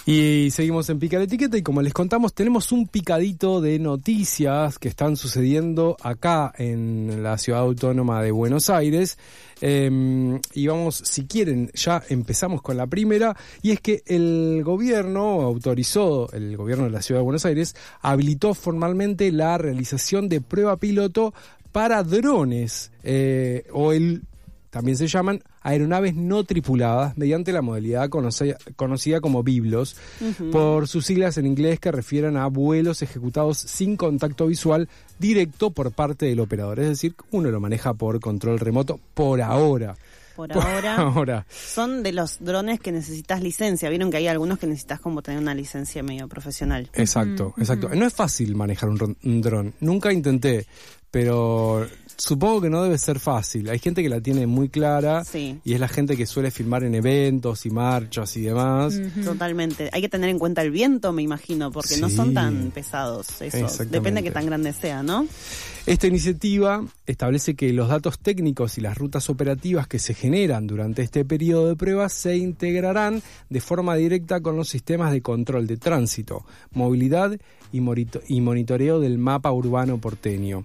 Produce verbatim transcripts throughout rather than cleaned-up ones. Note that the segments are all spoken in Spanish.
Y seguimos en Pica la Etiqueta y como les contamos tenemos un picadito de noticias que están sucediendo acá en la Ciudad Autónoma de Buenos Aires. Eh, y vamos, si quieren, ya empezamos con la primera, y es que el gobierno autorizó, el gobierno de la Ciudad de Buenos Aires, habilitó formalmente la realización de prueba piloto para drones, eh, o el también se llaman aeronaves no tripuladas, mediante la modalidad conocida, conocida como biblos, uh-huh. por sus siglas en inglés, que refieren a vuelos ejecutados sin contacto visual directo por parte del operador. Es decir, uno lo maneja por control remoto por ahora. Por, por ahora, ahora. Son de los drones que necesitas licencia. Vieron que hay algunos que necesitas como tener una licencia medio profesional. Exacto, uh-huh. exacto. No es fácil manejar un, un dron. Nunca intenté, pero supongo que no debe ser fácil. Hay gente que la tiene muy clara, sí. y es la gente que suele filmar en eventos y marchas y demás. Uh-huh. Totalmente. Hay que tener en cuenta el viento, me imagino, porque sí. no son tan pesados esos. Depende de qué tan grande sea, ¿no? Esta iniciativa establece que los datos técnicos y las rutas operativas que se generan durante este periodo de pruebas se integrarán de forma directa con los sistemas de control de tránsito, movilidad y, morito- y monitoreo del mapa urbano porteño.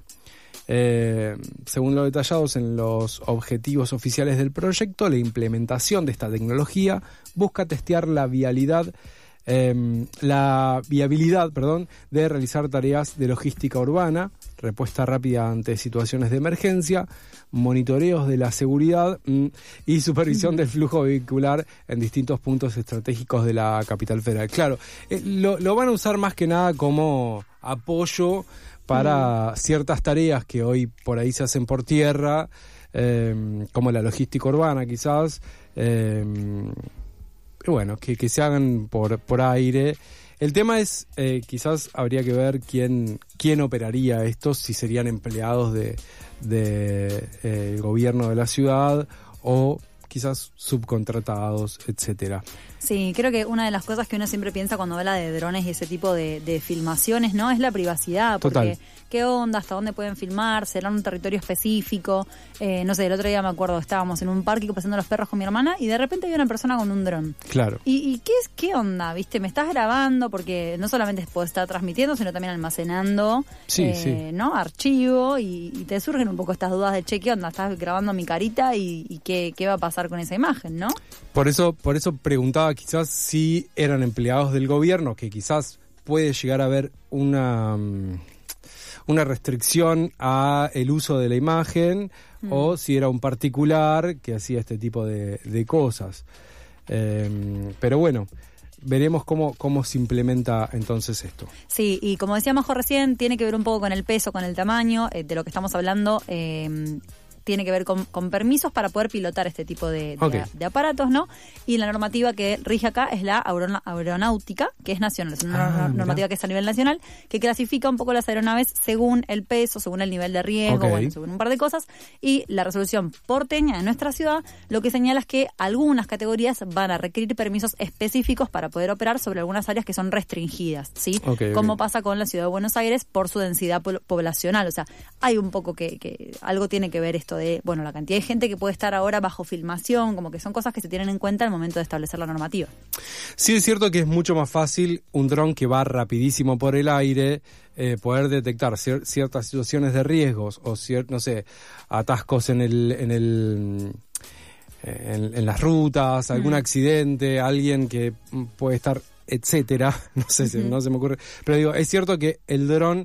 Eh, según lo detallados en los objetivos oficiales del proyecto, la implementación de esta tecnología busca testear la vialidad, eh, la viabilidad, perdón, de realizar tareas de logística urbana, respuesta rápida ante situaciones de emergencia, monitoreos de la seguridad mm, y supervisión del flujo vehicular en distintos puntos estratégicos de la capital federal. Claro, eh, lo, lo van a usar más que nada como apoyo para mm. ciertas tareas que hoy por ahí se hacen por tierra, eh, como la logística urbana quizás, eh, bueno, que, que se hagan por, por aire. El tema es, eh, quizás habría que ver quién quién operaría esto, si serían empleados de, de eh, el gobierno de la ciudad o quizás subcontratados, etcétera. Sí, creo que una de las cosas que uno siempre piensa cuando habla de drones y ese tipo de, de filmaciones, ¿no? Es la privacidad, porque Total. ¿Qué onda? ¿Hasta dónde pueden filmar? ¿Será un territorio específico? Eh, no sé, el otro día me acuerdo, estábamos en un parque paseando los perros con mi hermana y de repente había una persona con un dron. Claro. ¿Y, y qué es qué onda? ¿Viste? Me estás grabando porque no solamente puedo estar transmitiendo, sino también almacenando, sí, eh, sí. ¿no? Archivo y, y te surgen un poco estas dudas de, che, ¿qué onda? Estás grabando mi carita y, y qué, qué va a pasar con esa imagen, ¿no? Por eso, por eso preguntaba quizás si eran empleados del gobierno, que quizás puede llegar a haber una, una restricción a el uso de la imagen, mm. o si era un particular que hacía este tipo de, de cosas. Eh, pero bueno, veremos cómo, cómo se implementa entonces esto. Sí, y como decía Majo recién, tiene que ver un poco con el peso, con el tamaño eh, de lo que estamos hablando. Eh, tiene que ver con, con permisos para poder pilotar este tipo de, de, okay. de aparatos, ¿no? Y la normativa que rige acá es la aerona, aeronáutica, que es nacional, es una ah, normativa mira. que es a nivel nacional, que clasifica un poco las aeronaves según el peso, según el nivel de riesgo, okay. bueno, según un par de cosas, y la resolución porteña de nuestra ciudad lo que señala es que algunas categorías van a requerir permisos específicos para poder operar sobre algunas áreas que son restringidas, ¿sí? Okay, Como okay. pasa con la ciudad de Buenos Aires por su densidad po- poblacional, o sea, hay un poco que, que algo tiene que ver esto de, bueno, la cantidad de gente que puede estar ahora bajo filmación, como que son cosas que se tienen en cuenta al momento de establecer la normativa. Sí, es cierto que es mucho más fácil un dron que va rapidísimo por el aire, eh, poder detectar cier- ciertas situaciones de riesgos o cier- no sé, atascos en el, en el, en, en las rutas, algún mm. accidente, alguien que puede estar, etcétera, no sé, uh-huh. no se me ocurre, pero digo, es cierto que el dron